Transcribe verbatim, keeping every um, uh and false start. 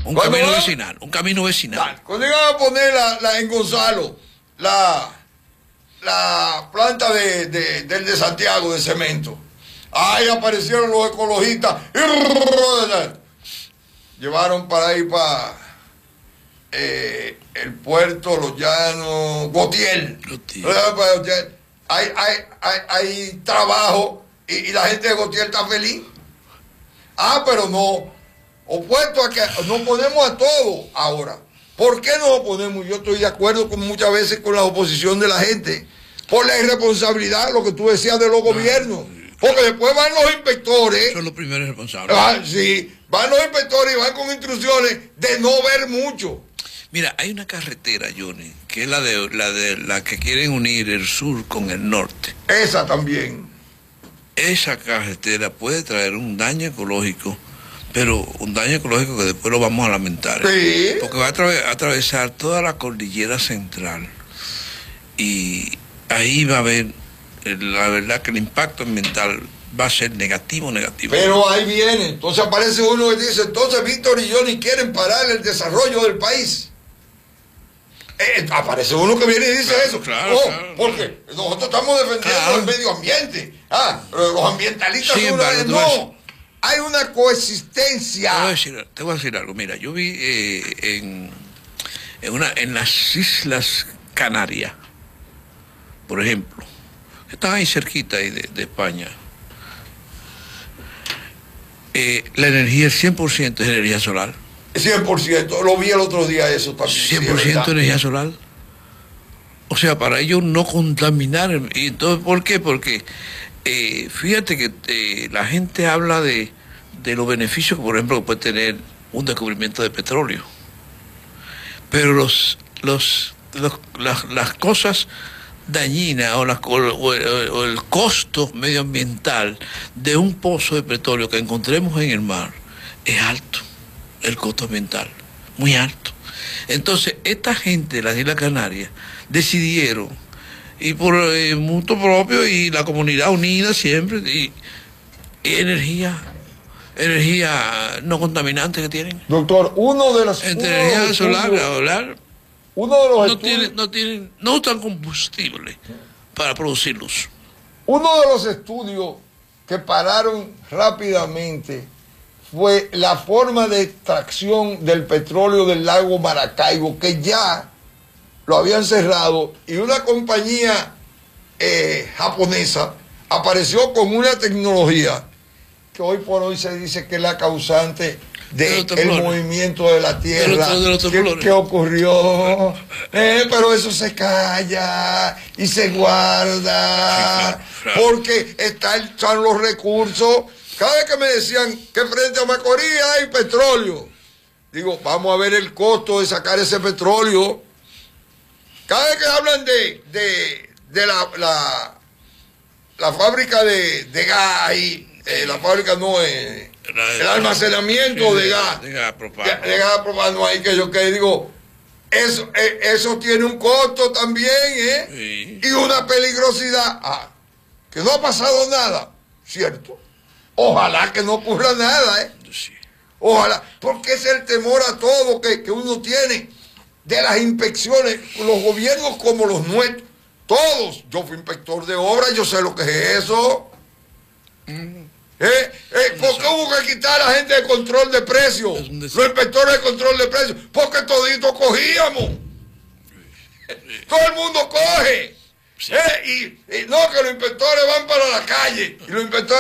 Un camino va, vecinal, un camino vecinal. Cuando iban a poner la, la, en Gonzalo la, la planta de, de, del de Santiago de cemento, ahí aparecieron los ecologistas. Llevaron para ahí para eh, el puerto, Los Llanos, Gautier. Gautier. Hay, hay, hay, hay trabajo y, y la gente de Gautier está feliz. Ah, pero no, opuesto a que nos ponemos a todo ahora. ¿Por qué no nos ponemos? Yo estoy de acuerdo con muchas veces con la oposición de la gente, por la irresponsabilidad, lo que tú decías de los no, gobiernos. Porque después van los inspectores. Son los primeros responsables. Ah, sí, van los inspectores y van con instrucciones de no ver mucho. Mira, hay una carretera, Johnny, que es la de la de la que quieren unir el sur con el norte. Esa también. Esa carretera puede traer un daño ecológico, pero un daño ecológico que después lo vamos a lamentar. Sí. Porque va a, atra a atravesar toda la cordillera central. Y ahí va a haber, la verdad que el impacto ambiental va a ser negativo, negativo. Pero ahí viene. Entonces aparece uno que dice, entonces Víctor y Johnny quieren parar el desarrollo del país. Eh, aparece uno que viene y dice claro, eso. Claro, oh, claro, porque claro. nosotros estamos defendiendo claro. el medio ambiente. Ah, pero los ambientalistas sí, son una... vale, no, hay una coexistencia. Te voy a decir, te voy a decir algo. Mira, yo vi eh, en, en, una, en las Islas Canarias, por ejemplo, que están ahí cerquita ahí de, de España, eh, la energía, el cien por ciento es energía solar. cien por ciento, lo vi el otro día eso también. cien por ciento sí, energía solar. O sea, para ellos no contaminar. ¿Y entonces por qué? Porque eh, fíjate que eh, la gente habla de, de los beneficios que, por ejemplo, que puede tener un descubrimiento de petróleo. Pero los, los, los las, las cosas dañinas o, las, o, o, o el costo medioambiental de un pozo de petróleo que encontremos en el mar es alto. El costo ambiental, muy alto. Entonces, esta gente de las Islas Canarias decidieron, y por eh, mutuo propio, y la comunidad unida siempre, y, y energía, energía no contaminante que tienen. Doctor, uno de los... Entre energía de solar, solar, uno de los no tienen, no tienen, no usan combustible para producir luz. Uno de los estudios que pararon rápidamente fue la forma de extracción del petróleo del lago Maracaibo, que ya lo habían cerrado, y una compañía eh, japonesa apareció con una tecnología que hoy por hoy se dice que es la causante del de movimiento de la Tierra. De los, de ¿Qué, ¿Qué ocurrió? Eh, pero eso se calla y se guarda, porque está, están los recursos. Cada vez que me decían que frente a Macorís hay petróleo, digo, vamos a ver el costo de sacar ese petróleo. Cada vez que hablan de, de, de la, la, la fábrica de, de gas ahí, eh, la fábrica no es, el almacenamiento sí, de, de gas, de, de gas propano, de, de gas propano ahí, que yo que digo, eso, eh, eso tiene un costo también, ¿eh? Sí. Y una peligrosidad. Ah, que no ha pasado nada, ¿cierto? Ojalá que no ocurra nada, ¿eh? Sí. Ojalá, porque es el temor a todo que, que uno tiene de las inspecciones, los gobiernos como los nuestros, todos. Yo fui inspector de obras, yo sé lo que es eso. Mm. ¿Eh? ¿Eh? ¿Por qué hubo que quitar a la gente de control de precios? Los inspectores de control de precios, porque todito cogíamos. Sí. Todo el mundo coge. Sí. ¿Eh? Y, y no, que los inspectores van para la calle y los inspectores